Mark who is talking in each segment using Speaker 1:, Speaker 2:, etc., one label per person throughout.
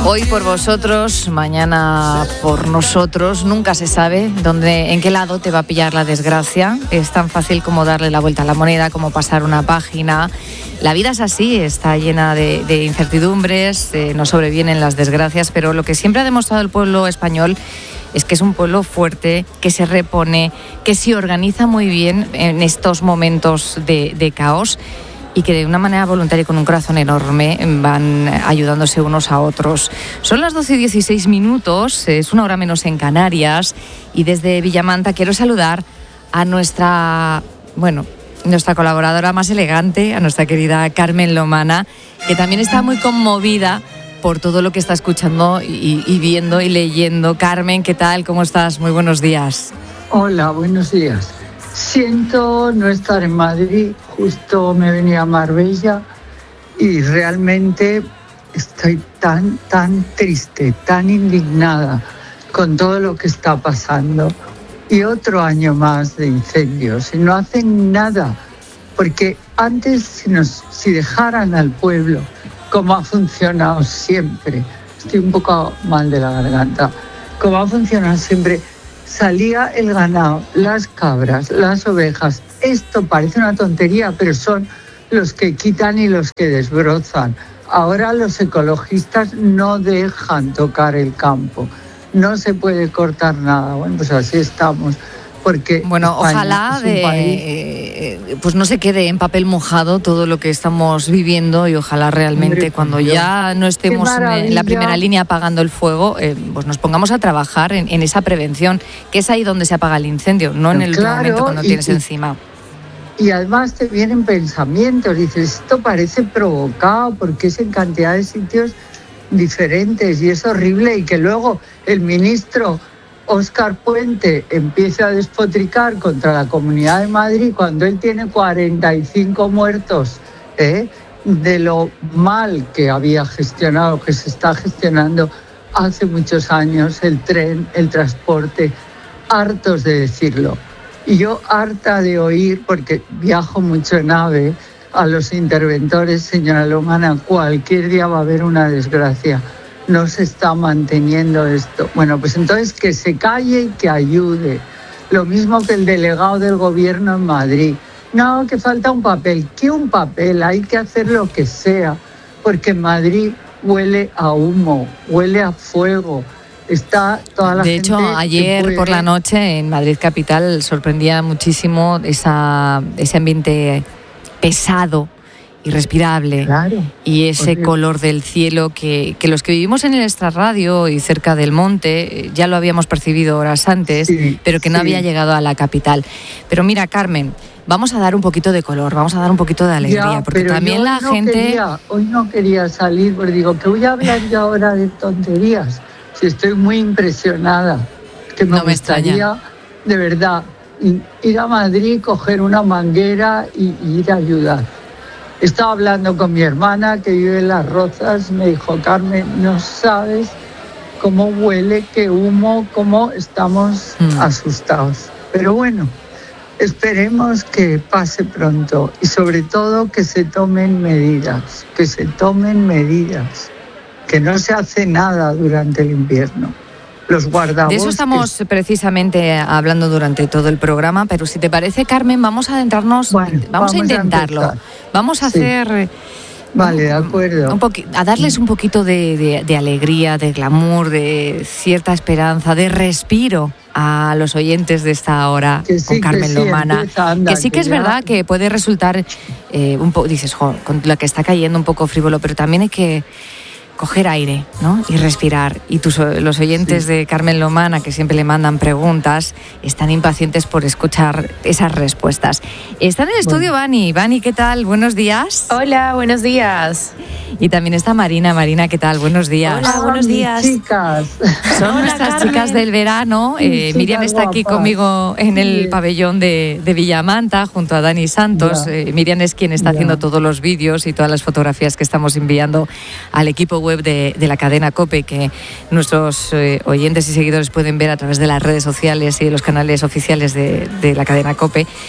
Speaker 1: Hoy por vosotros, mañana por nosotros. Nunca se sabe en qué lado te va a pillar la desgracia. Es tan fácil como darle la vuelta a la moneda, como pasar una página. La vida es así, está llena de incertidumbres, nos sobrevienen las desgracias, pero lo que siempre ha demostrado el pueblo español es que es un pueblo fuerte, que se repone, que se organiza muy bien en estos momentos de caos y que de una manera voluntaria y con un corazón enorme van ayudándose unos a otros. Son las 12:16, es 1 hora menos en Canarias, y desde Villamanta quiero saludar a nuestra colaboradora más elegante, a nuestra querida Carmen Lomana, que también está muy conmovida por todo lo que está escuchando y viendo y leyendo. Carmen, ¿qué tal? ¿Cómo estás? Muy buenos días.
Speaker 2: Hola, buenos días. Siento no estar en Madrid, justo me venía a Marbella y realmente estoy tan triste, tan indignada con todo lo que está pasando. Y otro año más de incendios y no hacen nada, porque antes si dejaran al pueblo, como ha funcionado siempre, estoy un poco mal de la garganta, como ha funcionado siempre, salía el ganado, las cabras, las ovejas. Esto parece una tontería, pero son los que quitan y los que desbrozan. Ahora los ecologistas no dejan tocar el campo. No se puede cortar nada. Bueno, pues así estamos. Porque
Speaker 1: ojalá pues no se quede en papel mojado todo lo que estamos viviendo, y ojalá realmente cuando ya no estemos en la primera línea apagando el fuego, pues nos pongamos a trabajar en esa prevención, que es ahí donde se apaga el incendio, no en el último momento cuando tienes encima.
Speaker 2: Y además te vienen pensamientos, dices, esto parece provocado porque es en cantidad de sitios diferentes y es horrible, y que luego el ministro Óscar Puente empieza a despotricar contra la Comunidad de Madrid cuando él tiene 45 muertos de lo mal que había gestionado, que se está gestionando hace muchos años el tren, el transporte, hartos de decirlo. Y yo harta de oír, porque viajo mucho en AVE, a los interventores, señora Lomana, cualquier día va a haber una desgracia. No se está manteniendo esto. Bueno, pues entonces que se calle y que ayude. Lo mismo que el delegado del gobierno en Madrid. No, que falta un papel. ¿Qué un papel? Hay que hacer lo que sea, porque en Madrid huele a humo, huele a fuego. Está toda la gente.
Speaker 1: De hecho, ayer por la noche en Madrid capital sorprendía muchísimo ese ambiente pesado, irrespirable,
Speaker 2: claro,
Speaker 1: y ese color del cielo que los que vivimos en el extrarradio y cerca del monte ya lo habíamos percibido horas antes, pero que no había llegado a la capital. Pero mira, Carmen, vamos a dar un poquito de color, vamos a dar un poquito de alegría, porque también la gente...
Speaker 2: Hoy no quería salir, porque digo, que voy a hablar yo ahora de tonterías. Si estoy muy impresionada, que me gustaría, de verdad, ir a Madrid, coger una manguera y ir a ayudar. Estaba hablando con mi hermana que vive en Las Rozas, me dijo, Carmen, no sabes cómo huele, qué humo, cómo estamos asustados. Pero bueno, esperemos que pase pronto y sobre todo que se tomen medidas, que no se hace nada durante el invierno. Los guardabosques.
Speaker 1: De eso estamos precisamente hablando durante todo el programa, pero si te parece, Carmen, vamos a adentrarnos, vamos a intentarlo. Vamos a hacer...
Speaker 2: Vale, de acuerdo.
Speaker 1: A darles un poquito de alegría, de glamour, de cierta esperanza, de respiro a los oyentes de esta hora con Carmen Lomana. Que sí que es verdad que puede resultar un poco, dices, con la que está cayendo un poco frívolo, pero también hay que coger aire, ¿no? Y respirar. Y los oyentes de Carmen Lomana, que siempre le mandan preguntas, están impacientes por escuchar esas respuestas. Está en el estudio Vani. Vani, ¿qué tal? Buenos días.
Speaker 3: Hola, buenos días.
Speaker 1: Y también está Marina. Marina, ¿qué tal? Buenos días.
Speaker 3: Hola, buenos días.
Speaker 2: Chicas.
Speaker 1: Son nuestras chicas del verano. Miriam está aquí conmigo en el pabellón de Villamanta, junto a Dani Santos. Miriam es quien está haciendo todos los vídeos y todas las fotografías que estamos enviando al equipo web de la cadena COPE, que nuestros oyentes y seguidores pueden ver a través de las redes sociales y de los canales oficiales de la cadena COPE.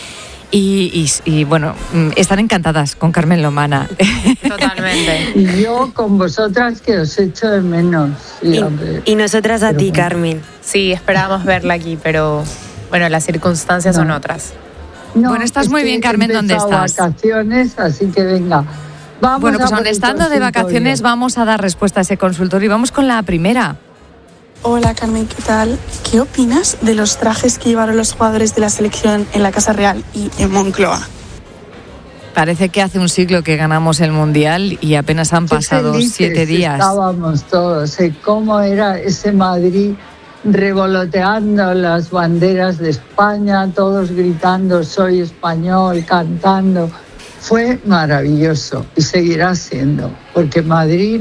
Speaker 1: Y bueno, están encantadas con Carmen Lomana.
Speaker 3: Totalmente.
Speaker 2: Y yo con vosotras que os echo de menos.
Speaker 4: Y nosotras a ti, Carmen.
Speaker 3: Sí, esperábamos verla aquí, pero bueno, las circunstancias son otras.
Speaker 2: No,
Speaker 1: bueno, estás muy bien, Carmen, ¿dónde estás?
Speaker 2: Vacaciones, así que venga. Vamos
Speaker 1: bueno, pues
Speaker 2: a
Speaker 1: aún estando de vacaciones vamos a dar respuesta a ese consultorio y vamos con la primera.
Speaker 5: Hola Carmen, ¿qué tal? ¿Qué opinas de los trajes que llevaron los jugadores de la selección en la Casa Real y en Moncloa?
Speaker 1: Parece que hace un siglo que ganamos el Mundial y apenas han pasado 7 días.
Speaker 2: Estábamos todos, cómo era ese Madrid revoloteando las banderas de España, todos gritando soy español, cantando. Fue maravilloso y seguirá siendo, porque Madrid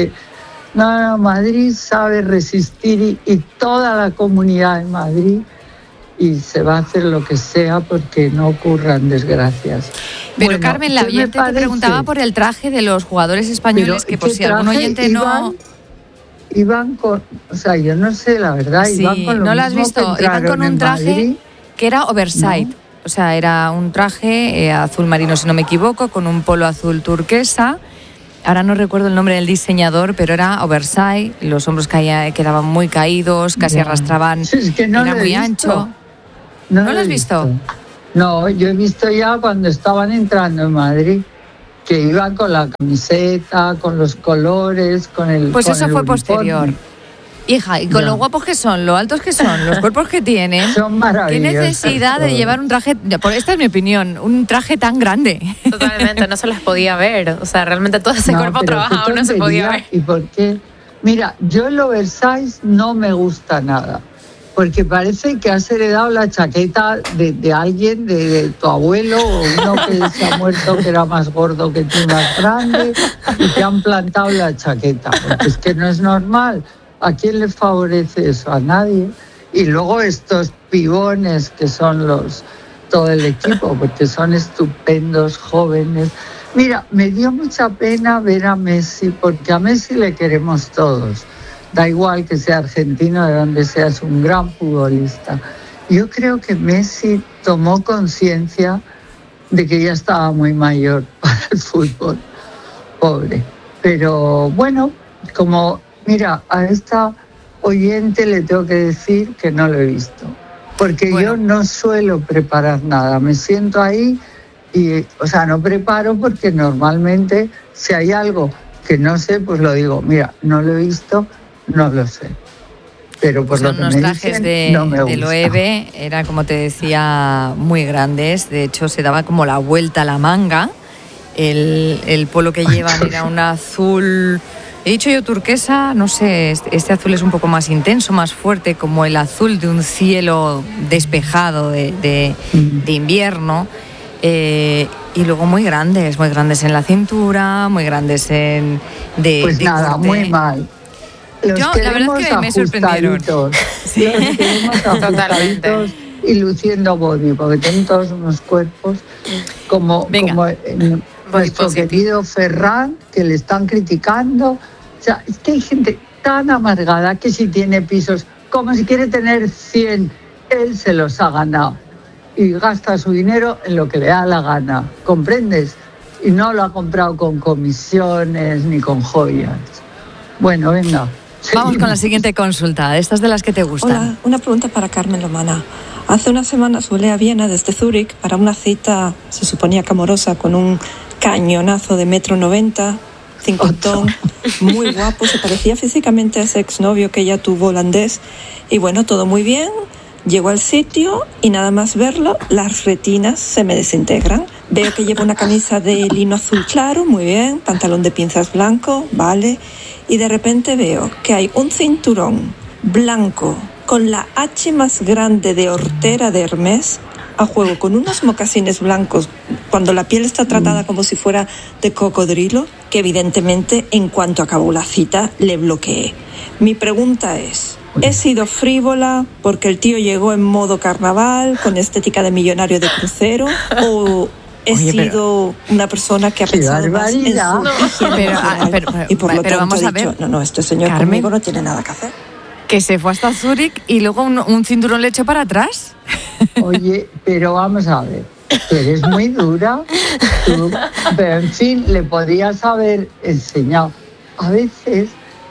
Speaker 2: Madrid sabe resistir y toda la comunidad de Madrid, y se va a hacer lo que sea porque no ocurran desgracias.
Speaker 1: Pero
Speaker 2: bueno,
Speaker 1: Carmen, la oyente te preguntaba por el traje de los jugadores españoles, que por si algún oyente
Speaker 2: iban con, o sea, yo no sé la verdad,
Speaker 1: sí,
Speaker 2: iban con lo
Speaker 1: ¿no lo has visto? Iban con un traje
Speaker 2: Madrid,
Speaker 1: que era oversize, ¿no? O sea, era un traje azul marino, si no me equivoco, con un polo azul turquesa. Ahora no recuerdo el nombre del diseñador, pero era oversize, los hombros quedaban muy caídos, casi arrastraban,
Speaker 2: es que no
Speaker 1: era muy ancho. ¿No lo has visto?
Speaker 2: No, yo he visto ya cuando estaban entrando en Madrid, que iban con la camiseta, con los colores, con el
Speaker 1: Pues
Speaker 2: con
Speaker 1: eso
Speaker 2: el
Speaker 1: fue
Speaker 2: uniforme.
Speaker 1: Posterior. Hija, y con lo guapos que son, lo altos que son, los cuerpos que tienen,
Speaker 2: son maravillosos.
Speaker 1: ¿Qué necesidad de llevar un traje, esta es mi opinión, un traje tan grande?
Speaker 3: Totalmente, no se las podía ver. O sea, realmente todo ese cuerpo trabajado no se podía ver.
Speaker 2: ¿Y por qué? Mira, yo el oversize no me gusta nada, porque parece que has heredado la chaqueta de alguien, de tu abuelo, o uno que se ha muerto que era más gordo que tú, más grande, y te han plantado la chaqueta, porque es que no es normal. ¿A quién le favorece eso? A nadie. Y luego estos pibones que son todo el equipo, porque son estupendos, jóvenes. Mira, me dio mucha pena ver a Messi, porque a Messi le queremos todos. Da igual que sea argentino, de donde sea, es un gran futbolista. Yo creo que Messi tomó conciencia de que ya estaba muy mayor para el fútbol. Pobre. Pero bueno, mira, a esta oyente le tengo que decir que no lo he visto, porque yo no suelo preparar nada, me siento ahí y, o sea, no preparo porque normalmente si hay algo que no sé, pues lo digo, mira, no lo he visto, no lo sé. Pero por
Speaker 1: son
Speaker 2: lo que
Speaker 1: unos
Speaker 2: me
Speaker 1: trajes
Speaker 2: dicen, no me
Speaker 1: de
Speaker 2: gusta.
Speaker 1: Loewe, eran, como te decía, muy grandes, de hecho se daba como la vuelta a la manga, el polo que llevan era un azul... He dicho yo turquesa, no sé, este azul es un poco más intenso, más fuerte, como el azul de un cielo despejado de invierno. Y luego muy grandes en la cintura, muy grandes
Speaker 2: Pues nada,
Speaker 1: corte.
Speaker 2: Muy mal.
Speaker 1: Yo, la verdad es que me sorprendieron.
Speaker 2: Sí. Los queremos ajustaditos y luciendo body, porque tienen todos unos cuerpos como nuestro querido Ferran, que le están criticando. O sea, es que hay gente tan amargada que si tiene pisos, como si quiere tener 100, él se los ha ganado y gasta su dinero en lo que le da la gana, ¿comprendes? Y no lo ha comprado con comisiones ni con joyas. Bueno, venga.
Speaker 1: Vamos con la siguiente consulta, estas de las que te gustan.
Speaker 5: Hola, una pregunta para Carmen Lomana. Hace unas semanas volé a Viena desde Zúrich para una cita, se suponía que amorosa, con un cañonazo de 1,90 m, 50, muy guapo, se parecía físicamente a ese exnovio que ella tuvo holandés. Y bueno, todo muy bien. Llego al sitio y nada más verlo, las retinas se me desintegran. Veo que lleva una camisa de lino azul claro, muy bien, pantalón de pinzas blanco, vale. Y de repente veo que hay un cinturón blanco con la H más grande de hortera de Hermès a juego, con unos mocasines blancos, cuando la piel está tratada como si fuera de cocodrilo, que evidentemente en cuanto acabó la cita le bloqueé. Mi pregunta es... ¿He sido frívola porque el tío llegó en modo carnaval, con estética de millonario de crucero? ¿O he sido una persona que ha pensado más en su higiene natural? Y por lo tanto
Speaker 1: vamos
Speaker 5: he
Speaker 1: a
Speaker 5: dicho,
Speaker 1: ver,
Speaker 5: no, este señor
Speaker 1: Carmen,
Speaker 5: conmigo no tiene nada que hacer.
Speaker 1: Que se fue hasta Zúrich y luego un cinturón le echó para atrás.
Speaker 2: Oye, pero vamos a ver. tú eres muy dura. Pero en fin, le podrías haber enseñado. A veces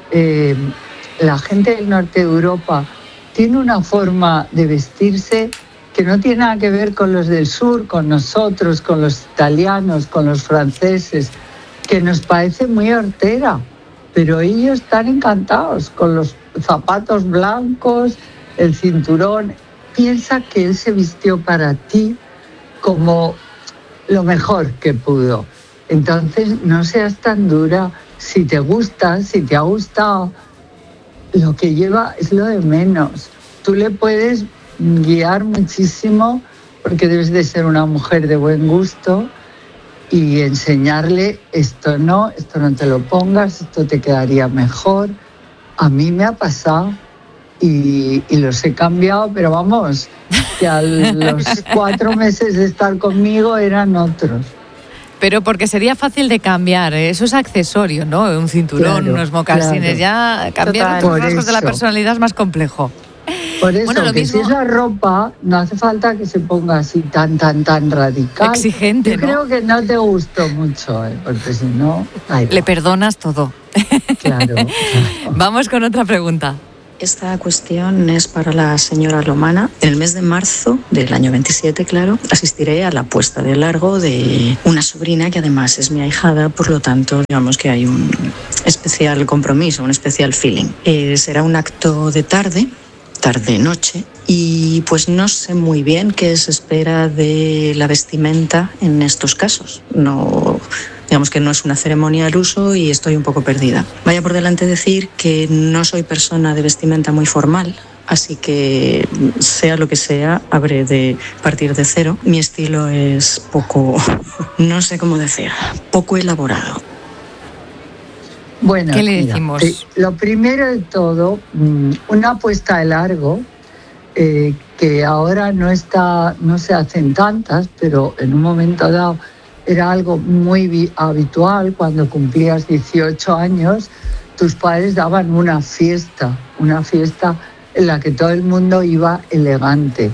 Speaker 2: la gente del norte de Europa tiene una forma de vestirse que no tiene nada que ver con los del sur, con nosotros, con los italianos, con los franceses, que nos parece muy hortera, pero ellos están encantados con los zapatos blancos, el cinturón. Piensa que él se vistió para ti como lo mejor que pudo. Entonces no seas tan dura. Si te gusta, si te ha gustado, lo que lleva es lo de menos. Tú le puedes guiar muchísimo porque debes de ser una mujer de buen gusto y enseñarle esto no te lo pongas, esto te quedaría mejor. A mí me ha pasado y los he cambiado, pero vamos, que a los 4 meses de estar conmigo eran otros.
Speaker 1: Pero porque sería fácil de cambiar, eso es accesorio, ¿no? Un cinturón, claro, unos mocasines, claro. Ya cambiar los rasgos de la personalidad es más complejo.
Speaker 2: Por eso, bueno, que mismo... si es la ropa, no hace falta que se ponga así tan radical.
Speaker 1: Exigente,
Speaker 2: Yo creo que no te gustó mucho, porque si no...
Speaker 1: Le perdonas todo.
Speaker 2: Claro.
Speaker 1: Vamos con otra pregunta.
Speaker 6: Esta cuestión es para la señora Lomana. En el mes de marzo del año 27, claro, asistiré a la puesta de largo de una sobrina que además es mi ahijada, por lo tanto, digamos que hay un especial compromiso, un especial feeling. Será un acto de tarde-noche, y pues no sé muy bien qué se espera de la vestimenta en estos casos. Digamos que no es una ceremonia al uso y estoy un poco perdida. Vaya por delante decir que no soy persona de vestimenta muy formal, así que sea lo que sea, habré de partir de cero. Mi estilo es poco, no sé cómo decir, poco elaborado.
Speaker 2: Bueno,
Speaker 1: ¿qué le decimos?
Speaker 2: Lo primero de todo, una puesta de largo, que ahora no se hacen tantas, pero en un momento dado era algo muy habitual. Cuando cumplías 18 años, tus padres daban una fiesta en la que todo el mundo iba elegante.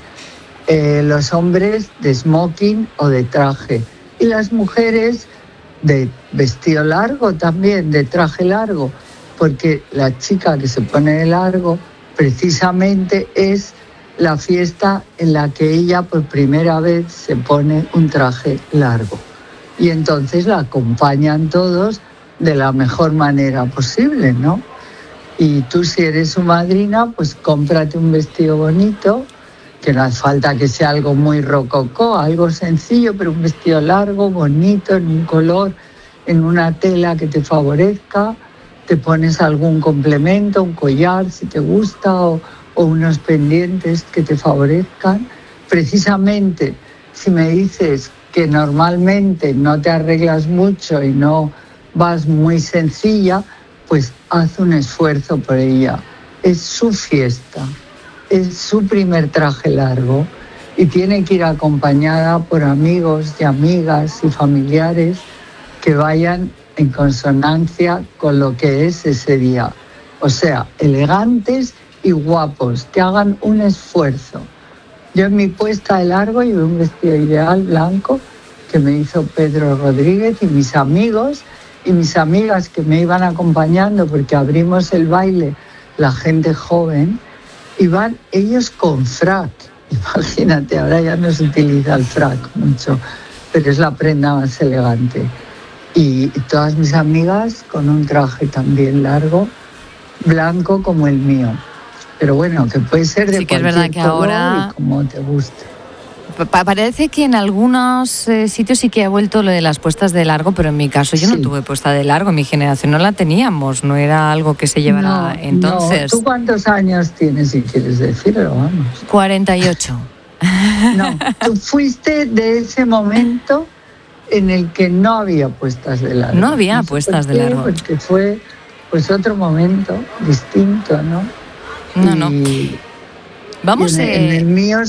Speaker 2: Los hombres de smoking o de traje, y las mujeres de vestido largo también, de traje largo, porque la chica que se pone de largo precisamente es la fiesta en la que ella por primera vez se pone un traje largo. Y entonces la acompañan todos de la mejor manera posible, ¿no? Y tú, si eres su madrina, pues cómprate un vestido bonito, que no hace falta que sea algo muy rococó, algo sencillo, pero un vestido largo, bonito, en un color, en una tela que te favorezca. Te pones algún complemento, un collar si te gusta, o unos pendientes que te favorezcan. Precisamente, si me dices que normalmente no te arreglas mucho y no vas muy sencilla, pues haz un esfuerzo por ella. Es su fiesta, es su primer traje largo y tiene que ir acompañada por amigos y amigas y familiares que vayan en consonancia con lo que es ese día. O sea, elegantes y guapos, que hagan un esfuerzo. Yo en mi puesta de largo llevé un vestido ideal blanco que me hizo Pedro Rodríguez, y mis amigos y mis amigas que me iban acompañando, porque abrimos el baile, la gente joven, iban ellos con frac. Imagínate, ahora ya no se utiliza el frac mucho, pero es la prenda más elegante. Y todas mis amigas con un traje también largo, blanco como el mío. Pero bueno, que puede ser de cualquier color ahora, y como te guste.
Speaker 1: Parece que en algunos sitios sí que ha vuelto lo de las puestas de largo, pero en mi caso yo no tuve puesta de largo, en mi generación no la teníamos, no era algo que se llevara entonces.
Speaker 2: No. ¿Tú cuántos años tienes, si quieres decirlo? Vamos.
Speaker 1: 48.
Speaker 2: No, tú fuiste de ese momento en el que no había puestas de largo.
Speaker 1: No había puestas de largo.
Speaker 2: Porque fue pues otro momento distinto, ¿no?
Speaker 1: No. Vamos
Speaker 2: en el mío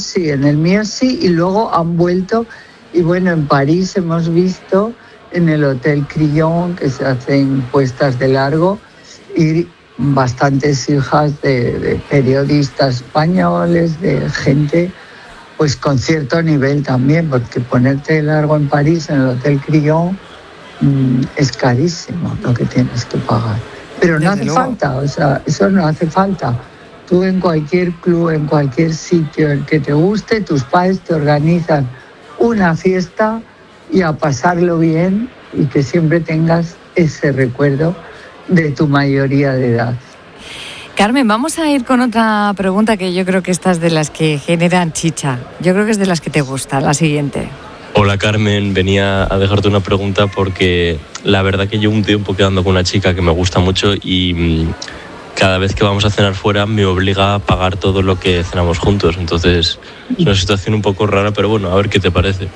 Speaker 2: sí, y luego han vuelto, y bueno, en París hemos visto en el Hotel Crillon que se hacen puestas de largo, y bastantes hijas de periodistas españoles, de gente pues con cierto nivel también, porque ponerte largo en París, en el Hotel Crillon, es carísimo lo que tienes que pagar. Pero no hace falta, o sea, eso no hace falta. Tú en cualquier club, en cualquier sitio en que te guste, tus padres te organizan una fiesta y a pasarlo bien y que siempre tengas ese recuerdo de tu mayoría de edad.
Speaker 1: Carmen, vamos a ir con otra pregunta que yo creo que esta es de las que generan chicha. Yo creo que es de las que te gusta, la siguiente.
Speaker 7: Hola Carmen, venía a dejarte una pregunta porque la verdad que llevo un tiempo quedando con una chica que me gusta mucho y cada vez que vamos a cenar fuera me obliga a pagar todo lo que cenamos juntos. Entonces es una situación un poco rara, pero bueno, a ver qué te parece.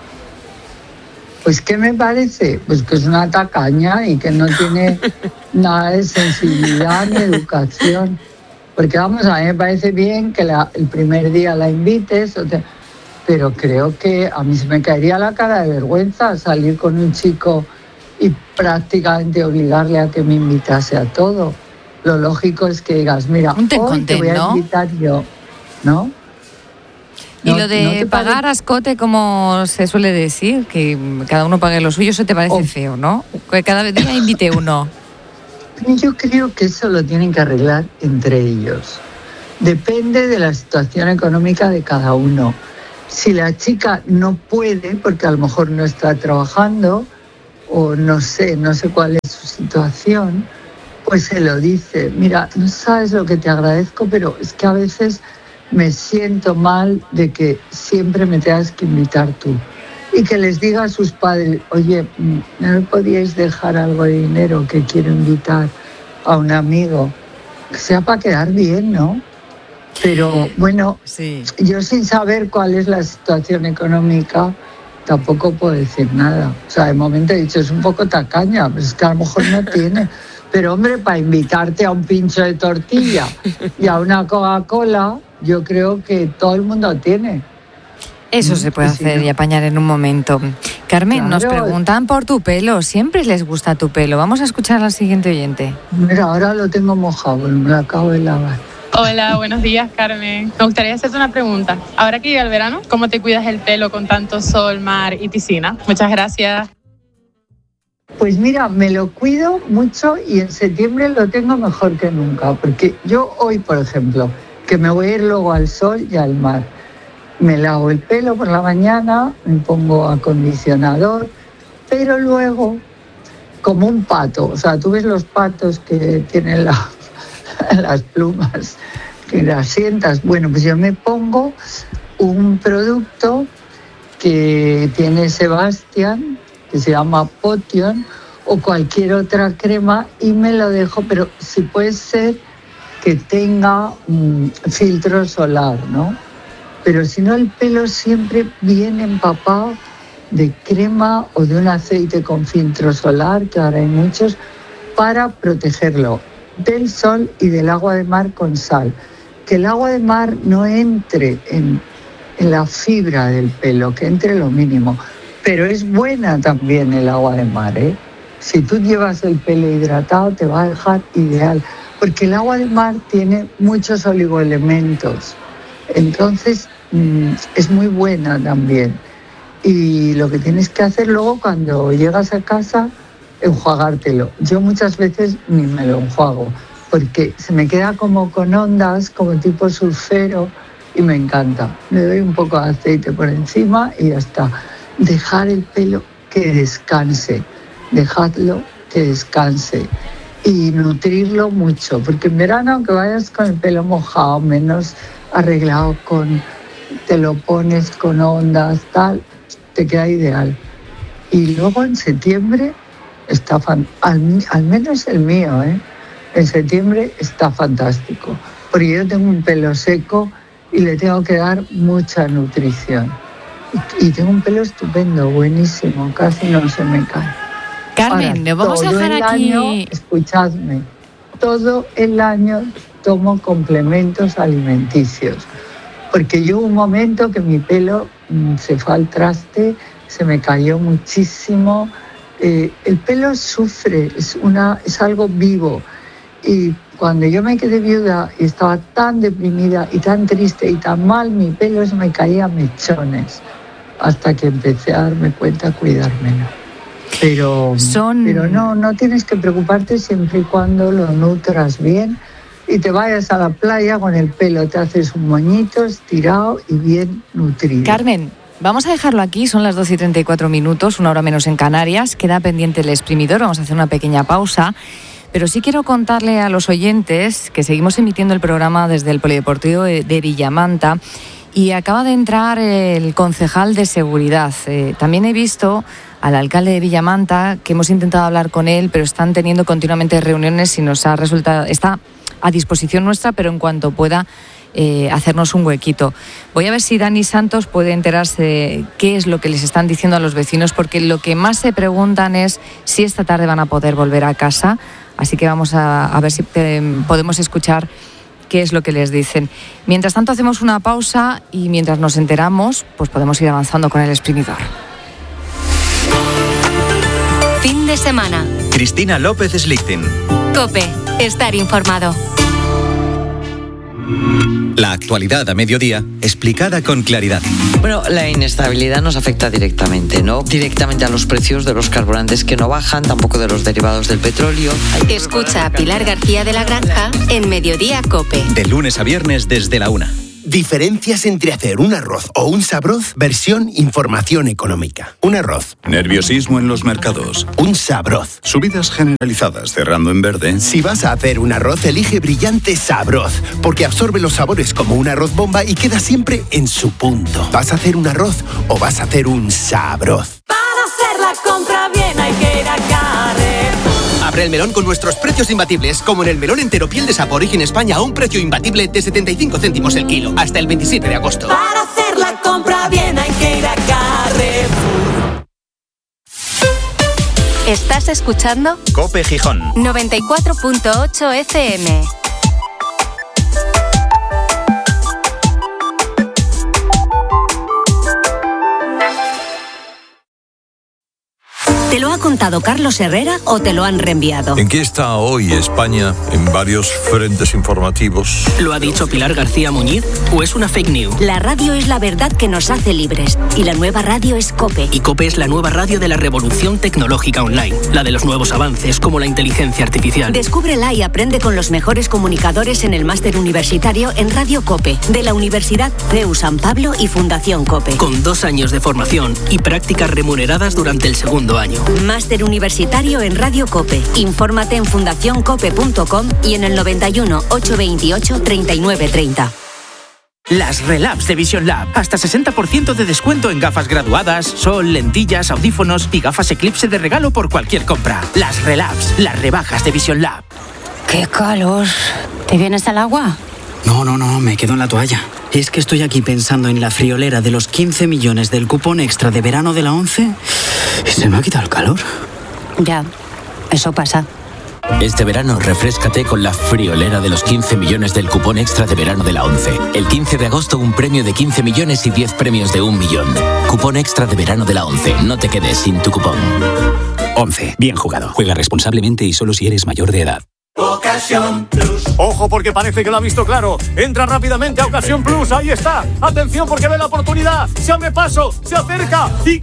Speaker 2: Pues ¿qué me parece? Pues que es una tacaña y que no tiene nada de sensibilidad ni educación. Porque vamos, a mí me parece bien que el primer día la invites, pero creo que a mí se me caería la cara de vergüenza salir con un chico y prácticamente obligarle a que me invitase a todo. Lo lógico es que digas, mira, hoy te voy a invitar yo, ¿no?
Speaker 1: Y lo de pagar a escote, como se suele decir, que cada uno pague lo suyo, eso te parece feo, ¿no? Que cada día invite uno.
Speaker 2: Yo creo que eso lo tienen que arreglar entre ellos. Depende de la situación económica de cada uno. Si la chica no puede, porque a lo mejor no está trabajando, o no sé cuál es su situación, pues se lo dice. Mira, no sabes lo que te agradezco, pero es que a veces me siento mal de que siempre me tengas que invitar tú. Y que les diga a sus padres, oye, ¿no me podíais dejar algo de dinero que quiero invitar a un amigo? Que sea para quedar bien, ¿no? Pero bueno, sí. Yo sin saber cuál es la situación económica tampoco puedo decir nada. O sea, de momento he dicho, es un poco tacaña, pero es que a lo mejor no tiene. Pero hombre, para invitarte a un pincho de tortilla y a una Coca-Cola, yo creo que todo el mundo tiene.
Speaker 1: Eso se puede hacer y apañar en un momento. Carmen, claro. Nos preguntan por tu pelo. Siempre les gusta tu pelo. Vamos a escuchar al siguiente oyente.
Speaker 2: Mira, ahora lo tengo mojado, me lo acabo de lavar.
Speaker 8: Hola, buenos días, Carmen. Me gustaría hacerte una pregunta. Ahora que llega el verano, ¿cómo te cuidas el pelo con tanto sol, mar y piscina? Muchas gracias.
Speaker 2: Pues mira, me lo cuido mucho y en septiembre lo tengo mejor que nunca. Porque yo hoy, por ejemplo, que me voy a ir luego al sol y al mar, me lavo el pelo por la mañana, me pongo acondicionador, pero luego, como un pato, o sea, tú ves los patos que tienen las plumas, que las sientas, bueno, pues yo me pongo un producto que tiene Sebastián, que se llama Potion, o cualquier otra crema, y me lo dejo, pero si puede ser que tenga filtro solar, ¿no? Pero si no, el pelo siempre viene empapado de crema o de un aceite con filtro solar, que ahora hay muchos, para protegerlo del sol y del agua de mar con sal. Que el agua de mar no entre en la fibra del pelo, que entre lo mínimo. Pero es buena también el agua de mar, ¿eh? Si tú llevas el pelo hidratado, te va a dejar ideal. Porque el agua de mar tiene muchos oligoelementos. Entonces, es muy buena también. Y lo que tienes que hacer luego cuando llegas a casa, enjuagártelo. Yo muchas veces ni me lo enjuago, porque se me queda como con ondas, como tipo surfero, y me encanta. Le doy un poco de aceite por encima y ya está. Dejar el pelo que descanse. Dejadlo que descanse. Y nutrirlo mucho, porque en verano, aunque vayas con el pelo mojado, menos arreglado, te lo pones con ondas, tal, te queda ideal. Y luego en septiembre está al menos el mío, en septiembre está fantástico, porque yo tengo un pelo seco y le tengo que dar mucha nutrición. Y tengo un pelo estupendo, buenísimo, casi no se me cae.
Speaker 1: Carmen, nos vamos a dejar aquí.
Speaker 2: Año, escuchadme, todo el año tomo complementos alimenticios, porque yo hubo un momento que mi pelo se fue al traste, se me cayó muchísimo. El pelo sufre, es algo vivo, y cuando yo me quedé viuda y estaba tan deprimida y tan triste y tan mal, mi pelo se me caía a mechones, hasta que empecé a darme cuenta, a cuidármelo. Pero no tienes que preocuparte siempre y cuando lo nutras bien y te vayas a la playa con el pelo, te haces un moñito estirado y bien nutrido.
Speaker 1: Carmen, vamos a dejarlo aquí, son las 12:34, 1 hora menos en Canarias, queda pendiente el exprimidor, vamos a hacer una pequeña pausa, pero sí quiero contarle a los oyentes que seguimos emitiendo el programa desde el Polideportivo de Villamanta y acaba de entrar el concejal de seguridad. También he visto al alcalde de Villamanta, que hemos intentado hablar con él, pero están teniendo continuamente reuniones y nos ha resultado, está a disposición nuestra, pero en cuanto pueda hacernos un huequito. Voy a ver si Dani Santos puede enterarse de qué es lo que les están diciendo a los vecinos, porque lo que más se preguntan es si esta tarde van a poder volver a casa, así que vamos a ver si podemos escuchar qué es lo que les dicen. Mientras tanto hacemos una pausa y mientras nos enteramos, pues podemos ir avanzando con el exprimidor.
Speaker 9: Fin de semana.
Speaker 10: Cristina López Slichting.
Speaker 9: COPE. Estar informado.
Speaker 10: La actualidad a mediodía, explicada con claridad.
Speaker 11: Bueno, la inestabilidad nos afecta directamente, ¿no? Directamente a los precios de los carburantes que no bajan, tampoco de los derivados del petróleo.
Speaker 9: Escucha a Pilar García de la Granja en Mediodía COPE.
Speaker 10: De lunes a viernes desde la 1.
Speaker 12: Diferencias entre hacer un arroz o un sabroz, versión información económica. Un arroz.
Speaker 13: Nerviosismo en los mercados.
Speaker 12: Un sabroz.
Speaker 13: Subidas generalizadas cerrando en verde.
Speaker 12: Si vas a hacer un arroz, elige Brillante Sabroz, porque absorbe los sabores como un arroz bomba y queda siempre en su punto. ¿Vas a hacer un arroz o vas a hacer un sabroz?
Speaker 14: Para hacer la compra bien hay que ir a Carrefour.
Speaker 15: Abre el melón con nuestros precios imbatibles, como en el melón entero piel de Sapo Origen España a un precio imbatible de 75 céntimos el kilo, hasta el 27 de agosto.
Speaker 14: Para hacer la compra bien hay que ir a Carrefour.
Speaker 9: ¿Estás escuchando?
Speaker 10: COPE Gijón
Speaker 9: 94.8 FM. ¿Te lo ha contado Carlos Herrera o te lo han reenviado?
Speaker 16: ¿En qué está hoy España en varios frentes informativos?
Speaker 17: ¿Lo ha dicho Pilar García Muñiz o es una fake news?
Speaker 9: La radio es la verdad que nos hace libres y la nueva radio es COPE.
Speaker 17: Y COPE es la nueva radio de la revolución tecnológica online, la de los nuevos avances como la inteligencia artificial.
Speaker 9: Descúbrela y aprende con los mejores comunicadores en el máster universitario en Radio COPE, de la Universidad CEU San Pablo y Fundación COPE.
Speaker 17: Con 2 años de formación y prácticas remuneradas durante el segundo año.
Speaker 9: Máster universitario en Radio COPE. Infórmate en fundacioncope.com y en el 91 828 3930.
Speaker 18: Las Relabs de Vision Lab. Hasta 60% de descuento en gafas graduadas, sol, lentillas, audífonos y gafas Eclipse de regalo por cualquier compra. Las Relabs, las rebajas de Vision Lab.
Speaker 19: ¡Qué calor! ¿Te vienes al agua?
Speaker 20: No, me quedo en la toalla. Es que estoy aquí pensando en la friolera de los 15 millones del cupón extra de verano de la 11 y se me ha quitado el calor.
Speaker 19: Ya, eso pasa.
Speaker 21: Este verano refréscate con la friolera de los 15 millones del cupón extra de verano de la 11. El 15 de agosto un premio de 15 millones y 10 premios de 1 millón. Cupón extra de verano de la 11. No te quedes sin tu cupón.
Speaker 22: 11. Bien jugado. Juega responsablemente y solo si eres mayor de edad.
Speaker 23: Ocasión Plus. Ojo porque parece que lo ha visto claro. Entra rápidamente a Ocasión Plus. Ahí está. Atención porque ve la oportunidad. Se abre paso. Se acerca. Y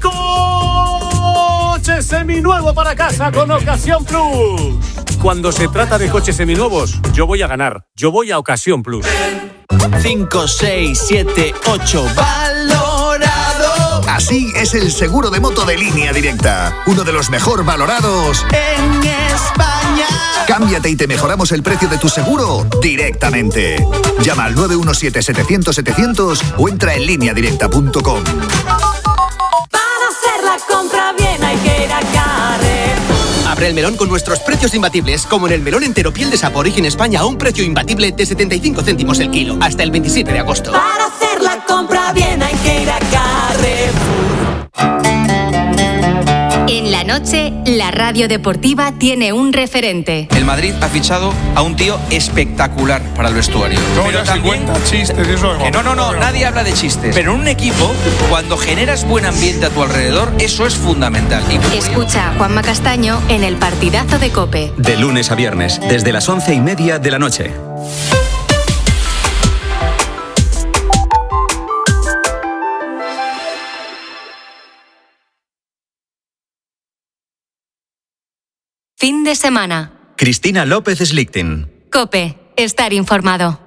Speaker 23: coche seminuevo para casa con Ocasión Plus. Cuando se trata de coches seminuevos, yo voy a ganar. Yo voy a Ocasión Plus.
Speaker 10: 5, 6, 7, 8.
Speaker 24: Valorado. Así es el seguro de moto de Línea Directa. Uno de los mejor valorados
Speaker 14: en España.
Speaker 24: Cámbiate y te mejoramos el precio de tu seguro directamente. Llama al 917-700-700 o entra en lineadirecta.com.
Speaker 14: Para hacer la compra bien hay que ir a Carrefour.
Speaker 15: Abre el melón con nuestros precios imbatibles, como en el melón entero piel de Sapo Origen España a un precio imbatible de 75 céntimos el kilo, hasta el 27 de agosto.
Speaker 14: Para hacer la compra bien hay que ir a Carrefour.
Speaker 9: En la noche, la radio deportiva tiene un referente.
Speaker 3: El Madrid ha fichado a un tío espectacular para el vestuario.
Speaker 4: Pero también chistes, eso
Speaker 3: que no, nadie habla de chistes. Pero en un equipo, cuando generas buen ambiente a tu alrededor, eso es fundamental.
Speaker 9: Escucha a Juanma Castaño en El Partidazo de COPE.
Speaker 22: De lunes a viernes, desde las 11:30 de la noche.
Speaker 9: Fin de semana.
Speaker 22: Cristina López Slichting.
Speaker 9: COPE. Estar informado.